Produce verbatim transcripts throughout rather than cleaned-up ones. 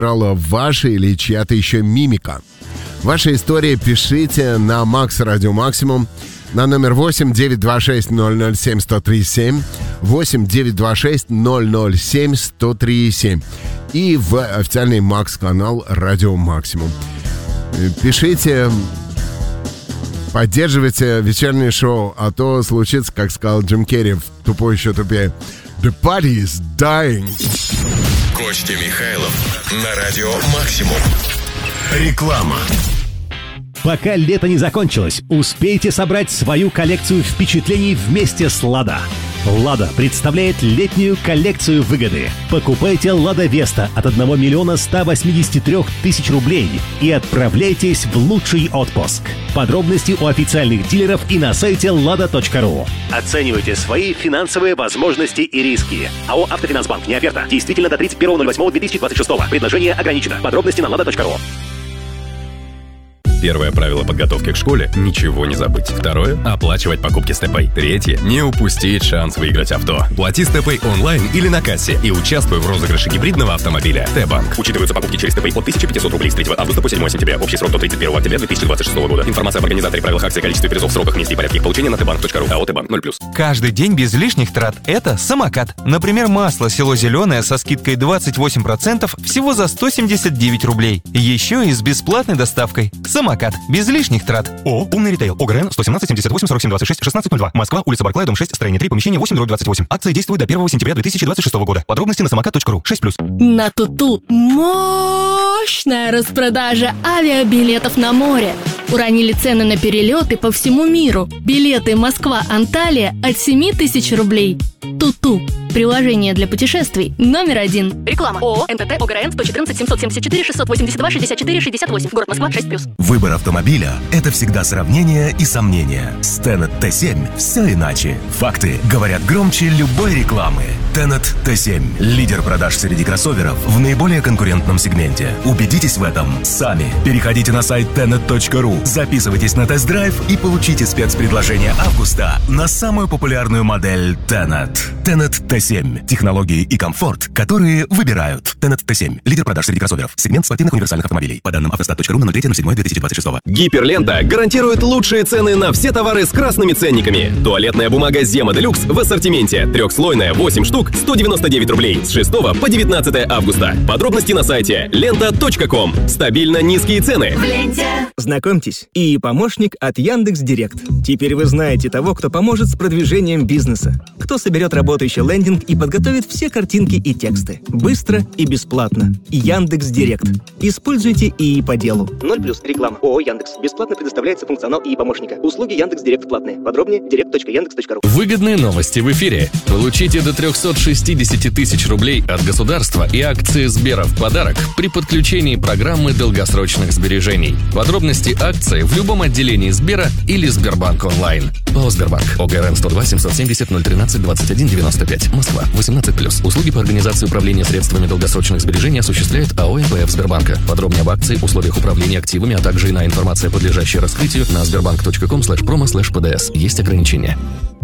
ваша или чья-то еще мимика. Ваши истории пишите на Макс Радио Максимум на номер восемь девять два шесть ноль ноль семь сто три семь, восемь девять два шесть ноль ноль семь сто три семь и в официальный Макс-канал Радио Максимум. Пишите, поддерживайте вечернее шоу, а то случится, как сказал Джим Керри в «Тупой еще тупее». The party is dying. Костя Михайлов на Радио Максимум. Реклама. Пока лето не закончилось, успейте собрать свою коллекцию впечатлений вместе с «Лада». «Лада» представляет летнюю коллекцию выгоды. Покупайте «Лада Веста» от одного миллиона ста восьмидесяти трёх тысяч рублей и отправляйтесь в лучший отпуск. Подробности у официальных дилеров и на сайте лада точка ру. Оценивайте свои финансовые возможности и риски. АО «Автофинансбанк». Не оферта. Действительно до тридцать первого ноль восьмого две тысячи двадцать шестого. Предложение ограничено. Подробности на лада точка ру. Первое правило подготовки к школе – ничего не забыть. Второе – оплачивать покупки с ТПay. Третье – не упустить шанс выиграть авто. Плати с ТПay онлайн или на кассе и участвуй в розыгрыше гибридного автомобиля. Т-банк. Учитываются покупки через ТПay от тысяча пятьсот рублей с третьего августа по седьмое сентября. Общий срок до тридцать первого октября две тысячи двадцать шестого года. Информация об организаторе, правилах акции, количестве призов, сроках, месте и порядке их получения на тэ банк точка ру. АО «Т-банк» ноль плюс. Каждый день без лишних трат – это самокат. Например, масло село зеленое со скидкой двадцать восемь процентов всего за сто семьдесят девять рублей. Еще и с бесплатной доставкой. Самокат. Без лишних трат. О, умный ритейл. ОГРН сто семнадцать семьдесят восемь сорок семь двадцать шесть шестнадцать ноль два. Москва, улица Барклая, дом шесть, строение три, помещение восемь, дробь двадцать восемь. Акция действует до первого сентября две тысячи двадцать шестого года. Подробности на самокат точка ру. шесть плюс. На Туту мощная распродажа авиабилетов на море. Уронили цены на перелеты по всему миру. Билеты Москва-Анталия от семь тысяч рублей. Туту. Приложение для путешествий номер один. Реклама. ООО НТТ ОГРН сто четырнадцать семьсот семьдесят четыре шестьсот восемьдесят два шестьдесят четыре шестьдесят восемь. Город Москва шесть плюс. Выбор автомобиля – это всегда сравнение и сомнения. С Tenet тэ семь все иначе. Факты говорят громче любой рекламы. Tenet тэ семь – лидер продаж среди кроссоверов в наиболее конкурентном сегменте. Убедитесь в этом сами. Переходите на сайт тенет точка ру, записывайтесь на тест-драйв и получите спецпредложение августа на самую популярную модель Tenet. Tenet тэ семь. Технологии и комфорт, которые выбирают. Tenet тэ семь. Лидер продаж среди кроссоверов. Сегмент спортивных универсальных автомобилей. По данным автостат точка ру на ноль третьего ноль седьмого две тысячи двадцать шестого. Гиперлента гарантирует лучшие цены на все товары с красными ценниками. Туалетная бумага Зема Делюкс в ассортименте. Трехслойная, восемь штук, сто девяносто девять рублей. С шестого по девятнадцатое августа. Подробности на сайте лента точка ком. Стабильно низкие цены. В ленте. Знакомьтесь, и помощник от Яндекс.Директ. Теперь вы знаете того, кто поможет с продвижением бизнеса. Кто соберет работающий лендинг и подготовит все картинки и тексты. Быстро и бесплатно. Яндекс.Директ. Используйте ИИ по делу. ноль плюс. Реклама. ООО Яндекс. Бесплатно предоставляется функционал ИИ помощника. Услуги Яндекс.Директ платные. Подробнее директ точка яндекс точка ру. Выгодные новости в эфире. Получите до триста шестьдесят тысяч рублей от государства и акции Сбера в подарок при подключении программы долгосрочных сбережений. Подробности акции в любом отделении Сбера или Сбербанк онлайн. ПАО Сбербанк. ОГРН сто два семьсот семьдесят ноль тринадцать двадцать один девяносто пять. Москва. восемнадцать плюс. Услуги по организации управления средствами долгосрочных сбережений осуществляет АО МПФ Сбербанка. Подробнее об акции, условиях управления активами, а также иная информация, подлежащая раскрытию, на сбербанк точка ком слэш промо слэш пдс. Есть ограничения.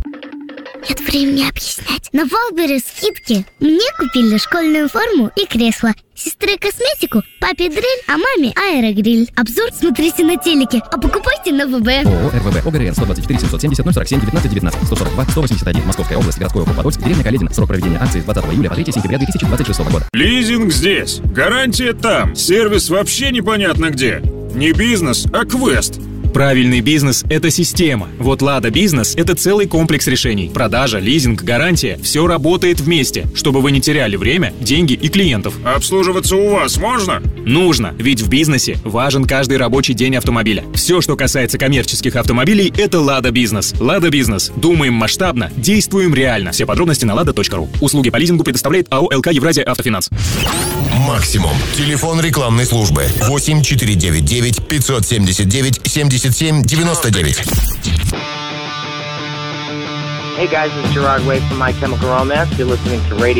Нет времени объяснять. На Валбере скидки. Мне купили школьную форму и кресло. Сестре косметику, папе дрель, а маме аэрогриль. Обзор смотрите на телеке, а покупайте на ВБ. ООО РВБ. ОГРН сто двадцать четыре семьсот семьдесят ноль сорок семь девятнадцать девятнадцать сто сорок два сто восемьдесят один. Московская область, городской округ Подольск, деревня Каледина. Срок проведения акции с двадцатого июля по третьего сентября две тысячи двадцать шестого года. Лизинг здесь, гарантия там, сервис вообще непонятно где. Не бизнес, а квест. Правильный бизнес – это система. Вот Лада Бизнес – это целый комплекс решений. Продажа, лизинг, гарантия – все работает вместе, чтобы вы не теряли время, деньги и клиентов. Обслуживаться у вас можно? Нужно, ведь в бизнесе важен каждый рабочий день автомобиля. Все, что касается коммерческих автомобилей – это Лада Бизнес. Лада Бизнес. Думаем масштабно, действуем реально. Все подробности на лада точка ру. Услуги по лизингу предоставляет АО ЛК Евразия Автофинанс. Максимум. Телефон рекламной службы восемь четыре девять девять пятьсот семьдесят девять семьдесят семь девяносто девять. Hey guys, this is Gerard Way from My Chemical Romance. You're listening to Radio